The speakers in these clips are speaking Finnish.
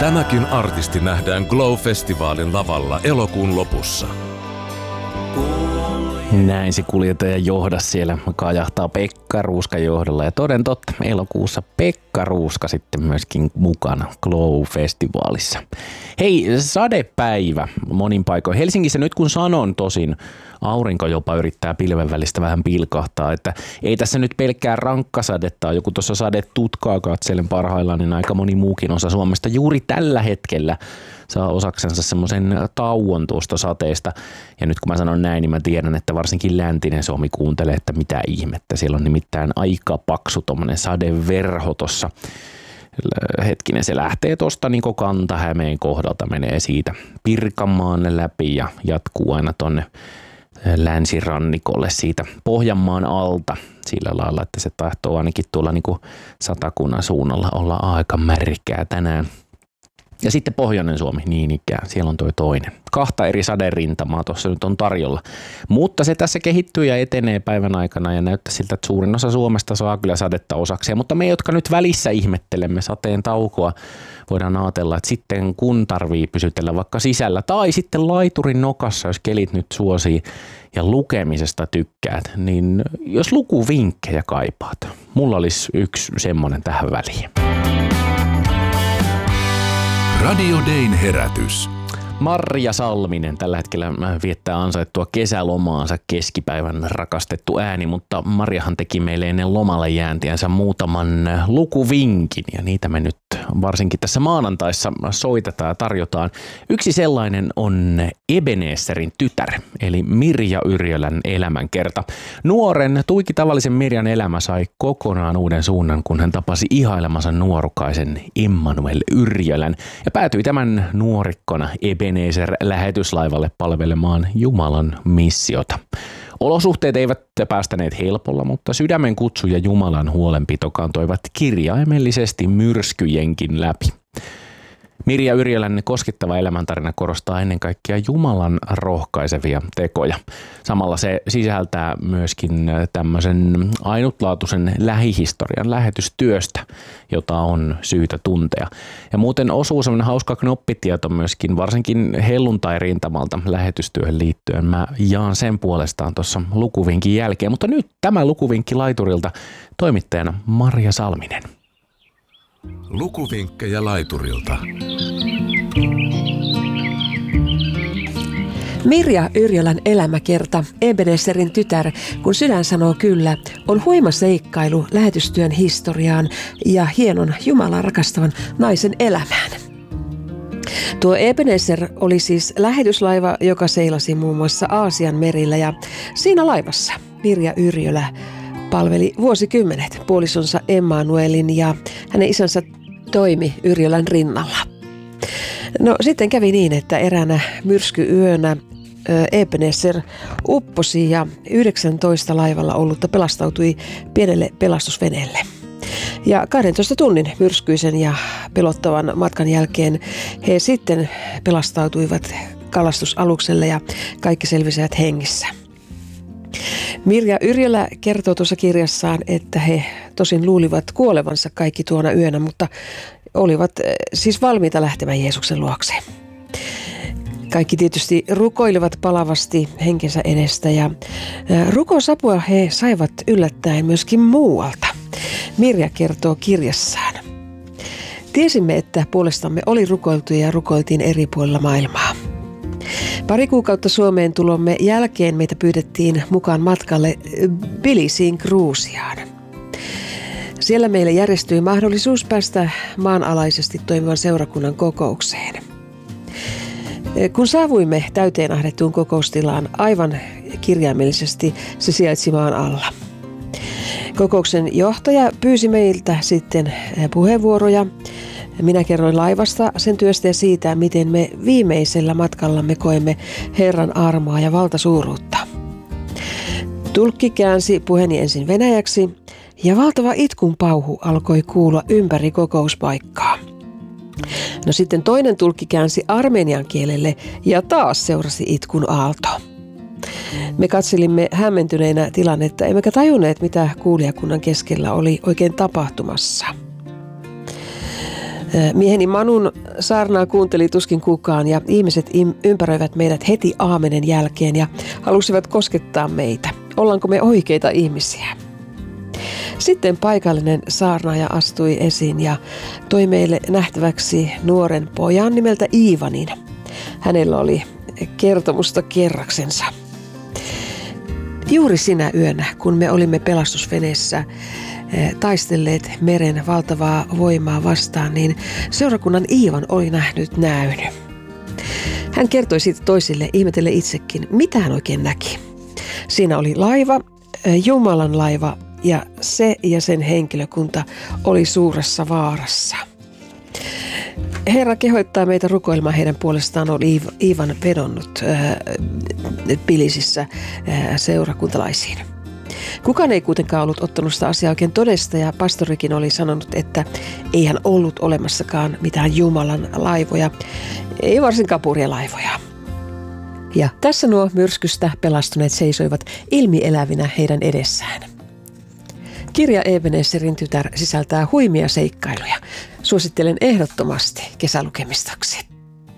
Tämäkin artisti nähdään Glow-festivaalin lavalla elokuun lopussa. Näin se kuljettaja johda siellä kajahtaa Pekka Ruuskan johdolla. Ja toden totta, elokuussa Pekka Ruuska sitten myöskin mukana Glow-festivaalissa. Hei, sadepäivä monin paikoin. Helsingissä nyt kun sanon tosin, aurinko jopa yrittää pilven välistä vähän pilkahtaa, että ei tässä nyt pelkkää rankkasadetta, joku tuossa sadetutkaa katselen parhaillaan, niin aika moni muukin osa Suomesta juuri tällä hetkellä saa osaksensa semmoisen tauon tuosta sateesta. Ja nyt kun mä sanon näin, niin mä tiedän, että varsinkin läntinen Suomi kuuntelee, että mitä ihmettä. Siellä on nimittäin aika paksu tommonen sadeverho tossa. Hetkinen, se lähtee tuosta niin Kanta-Hämeen kohdalta, menee siitä Pirkanmaan läpi ja jatkuu aina tonne länsirannikolle siitä Pohjanmaan alta sillä lailla, että se tahtoo ainakin tuolla niin Satakunnan suunnalla olla aika märkää tänään. Ja sitten Pohjoinen Suomi, niin ikään, siellä on toi toinen. 2 eri saderintamaa tuossa nyt on tarjolla. Mutta se tässä kehittyy ja etenee päivän aikana ja näyttää siltä, että suurin osa Suomesta saa kyllä sadetta osakseen. Mutta me, jotka nyt välissä ihmettelemme sateen taukoa, voidaan ajatella, että sitten kun tarvii pysytellä vaikka sisällä tai sitten laiturin nokassa, jos kelit nyt suosii ja lukemisesta tykkäät, niin jos lukuvinkkejä kaipaat, mulla olisi yksi semmoinen tähän väliin. Radio Dayn herätys. Marja Salminen tällä hetkellä viettää ansaittua kesälomaansa, keskipäivän rakastettu ääni, mutta Marjahan teki meille ennen lomalle jääntiänsä muutaman lukuvinkin ja niitä me nyt varsinkin tässä maanantaissa soitetaan ja tarjotaan. Yksi sellainen on Ebenezerin tytär, eli Mirja Yrjölän elämänkerta. Nuoren, tuiki tavallisen Mirjan elämä sai kokonaan uuden suunnan, kun hän tapasi ihailemansa nuorukaisen Emmanuel Yrjölän ja päätyi tämän nuorikkona Ebenezer-lähetyslaivalle palvelemaan Jumalan missiota. Olosuhteet eivät päästäneet helpolla, mutta sydämen kutsu ja Jumalan huolenpito kantoivat kirjaimellisesti myrskyjenkin läpi. Mirja Yrjölän koskettava elämäntarina korostaa ennen kaikkea Jumalan rohkaisevia tekoja. Samalla se sisältää myöskin tämmöisen ainutlaatuisen lähihistorian lähetystyöstä, jota on syytä tuntea. Ja muuten osuu semmoinen hauska knoppitieto myöskin, varsinkin helluntai-rintamalta lähetystyöhön liittyen. Mä jaan sen puolestaan tuossa lukuvinkin jälkeen, mutta nyt tämä lukuvinkki laiturilta, toimittajana Marja Salminen. Lukuvinkkejä laiturilta. Mirja Yrjölän elämäkerta, Ebenezerin tytär, kun sydän sanoo kyllä, on huima seikkailu lähetystyön historiaan ja hienon Jumalaa rakastavan naisen elämään. Tuo Ebenezer oli siis lähetyslaiva, joka seilasi muun muassa Aasian merillä ja siinä laivassa Mirja Yrjölä palveli vuosikymmenet puolisonsa Emmanuelin ja hänen isänsä toimi Yrjölän rinnalla. No sitten kävi niin, että eräänä myrskyyönä Ebenezer upposi ja 19 laivalla ollutta pelastautui pienelle pelastusveneelle. Ja 12 tunnin myrskyisen ja pelottavan matkan jälkeen he sitten pelastautuivat kalastusalukselle ja kaikki selvisivät hengissä. Mirja Yrjölä kertoo tuossa kirjassaan, että he tosin luulivat kuolevansa kaikki tuona yönä, mutta olivat siis valmiita lähtemään Jeesuksen luokse. Kaikki tietysti rukoilivat palavasti henkensä edestä ja rukousapua he saivat yllättäen myöskin muualta. Mirja kertoo kirjassaan. Tiesimme, että puolestamme oli rukoiltu ja rukoiltiin eri puolilla maailmaa. Pari kuukautta Suomeen tulomme jälkeen meitä pyydettiin mukaan matkalle Tbilisiin Gruusiaan. Siellä meille järjestyi mahdollisuus päästä maanalaisesti toimivan seurakunnan kokoukseen. Kun saavuimme täyteen ahdettuun kokoustilaan, aivan kirjaimellisesti se sijaitsi maan alla. Kokouksen johtaja pyysi meiltä sitten puheenvuoroja. Minä kerroin laivasta, sen työstä ja siitä, miten me viimeisellä matkallamme koemme Herran armoa ja valtasuuruutta. Tulkki käänsi puheeni ensin venäjäksi ja valtava itkun pauhu alkoi kuulua ympäri kokouspaikkaa. No sitten toinen tulkki käänsi armenian kielelle ja taas seurasi itkun aalto. Me katselimme hämmentyneinä tilannetta, emmekä tajunneet, mitä kuulijakunnan keskellä oli oikein tapahtumassa. Mieheni Manun saarnaa kuunteli tuskin kukaan ja ihmiset ympäröivät meidät heti aamenen jälkeen ja halusivat koskettaa meitä. Ollaanko me oikeita ihmisiä? Sitten paikallinen saarnaaja astui esiin ja toi meille nähtäväksi nuoren pojan nimeltä Iivanin. Hänellä oli kertomusta kerraksensa. Juuri sinä yönä, kun me olimme pelastusveneessä taistelleet meren valtavaa voimaa vastaan, niin seurakunnan Iivan oli nähnyt näyn. Hän kertoi siitä toisille, ihmetelle itsekin, mitä hän oikein näki. Siinä oli laiva, Jumalan laiva, ja se ja sen henkilökunta oli suuressa vaarassa. Herra kehottaa meitä rukoilemaan heidän puolestaan, oli Iivan vedonnut Pilisissä seurakuntalaisiin. Kukaan ei kuitenkaan ollut ottanut sitä asiaa oikein todesta ja pastorikin oli sanonut, että ei hän ollut olemassakaan mitään Jumalan laivoja, ei varsinkaan purjelaivoja. Ja tässä nuo myrskystä pelastuneet seisoivat ilmielävinä heidän edessään. Kirja Ebenezerin tytär sisältää huimia seikkailuja. Suosittelen ehdottomasti kesälukemistoksi.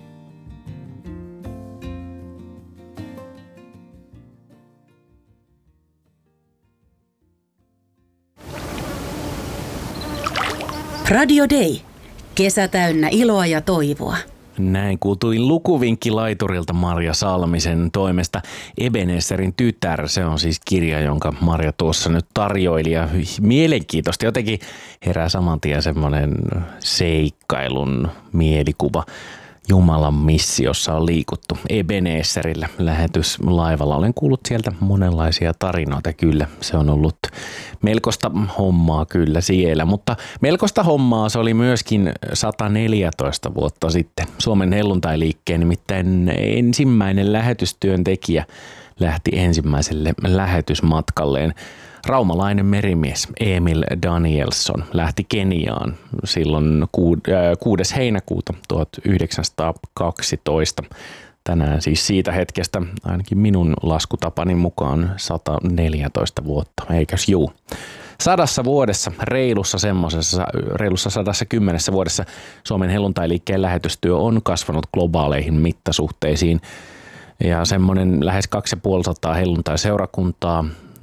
Radio Day. Kesä täynnä iloa ja toivoa. Näin kuultuin lukuvinkki laiturilta Marja Salmisen toimesta. Ebenezerin tytär, se on siis kirja, jonka Marja tuossa nyt tarjoili ja mielenkiintoista. Jotenkin herää saman tien semmoinen seikkailun mielikuva. Jumalan missiossa on liikuttu Ebenezerillä lähetyslaivalla. Olen kuullut sieltä monenlaisia tarinoita kyllä. Se on ollut melkoista hommaa kyllä siellä, mutta melkoista hommaa se oli myöskin 114 vuotta sitten. Suomen helluntailiikkeen nimittäin ensimmäinen lähetystyöntekijä lähti ensimmäiselle lähetysmatkalleen. Raumalainen merimies Emil Danielsson lähti Keniaan silloin 6. heinäkuuta 1912. Tänään siis siitä hetkestä ainakin minun laskutapani mukaan 114 vuotta, eikös juu. 100 vuodessa, reilussa 110 vuodessa Suomen helluntailiikkeen lähetystyö on kasvanut globaaleihin mittasuhteisiin. Ja semmoinen lähes 2500 helluntaiseurakuntaa,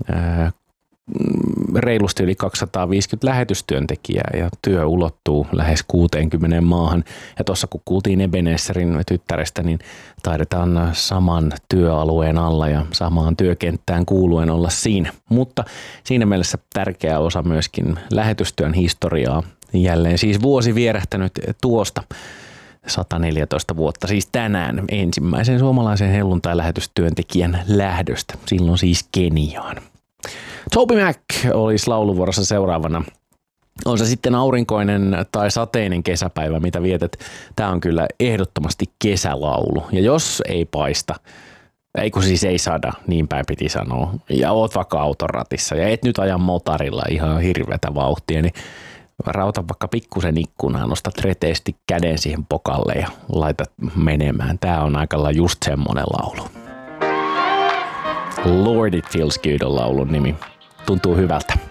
reilusti yli 250 lähetystyöntekijää ja työ ulottuu lähes 60 maahan. Ja tuossa kun kuultiin Ebenezerin tyttärestä, niin taidetaan saman työalueen alla ja samaan työkenttään kuuluen olla siinä. Mutta siinä mielessä tärkeä osa myöskin lähetystyön historiaa. Jälleen siis vuosi vierähtänyt tuosta 114 vuotta, siis tänään ensimmäisen suomalaisen helluntai-lähetystyöntekijän lähdöstä. Silloin siis Keniaan. Toby Mac olisi lauluvuorossa seuraavana. On se sitten aurinkoinen tai sateinen kesäpäivä, mitä vietät. Tämä on kyllä ehdottomasti kesälaulu. Ja jos ei paista, ei sada, niin päin piti sanoa, ja oot vaikka auton ratissa ja et nyt aja motarilla ihan hirveätä vauhtia, niin rauta vaikka pikkusen ikkunaan, nostat reteesti käden siihen pokalle ja laitat menemään. Tämä on aika lailla just semmoinen laulu. Lord It Feels Good on laulun nimi. Tuntuu hyvältä.